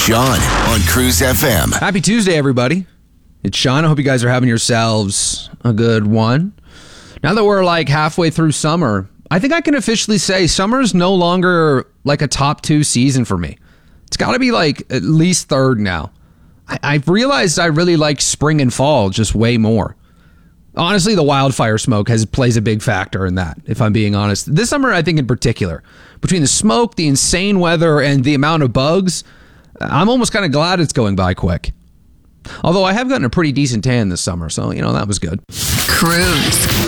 Sean on Cruise FM. Happy Tuesday, everybody. It's Sean. I hope you guys are having yourselves a good one. Now that we're like halfway through summer, I think I can officially say summer is no longer like a top 2 season for me. It's got to be like at least third now. I've realized I really like spring and fall just way more. Honestly, the wildfire smoke plays a big factor in that, if I'm being honest. This summer, I think in particular, between the smoke, the insane weather, and the amount of bugs, I'm almost kind of glad it's going by quick. Although I have gotten a pretty decent tan this summer, so, that was good. Cruise.